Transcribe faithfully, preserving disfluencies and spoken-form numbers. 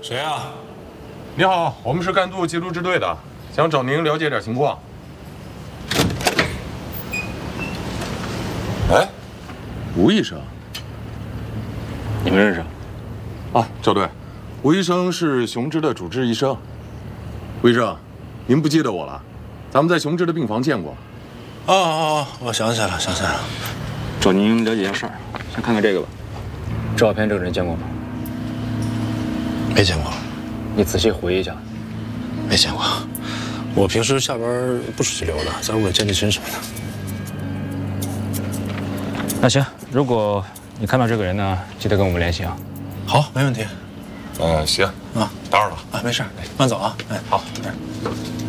谁啊？ 你好，我们是甘肃缉毒支队的，想找您了解点情况。哎，吴医生， 你们认识？ 啊，赵队，吴医生是雄狮的主治医生。吴医生，您不记得我了？咱们在雄狮的病房见过。 哦哦哦，我想起来了，想起来了。 找您了解一下事儿，先看看这个吧。照片这个人见过吗？ 没见过。 你仔细回忆一下。 没见过。我平时下班不出去溜达，在屋里健健身什么的。 那行，如果你看到这个人呢，记得跟我们联系啊。 好，没问题。 嗯，行啊， 打扰了啊，没事，慢走啊。哎，好。哎